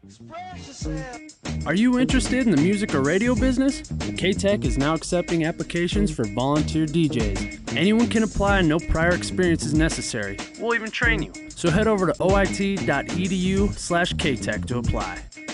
Are you interested in the music or radio business? K-Tech is now accepting applications for volunteer DJs. Anyone can apply and no prior experience is necessary. We'll even train you. So head over to oit.edu/K-Tech to apply.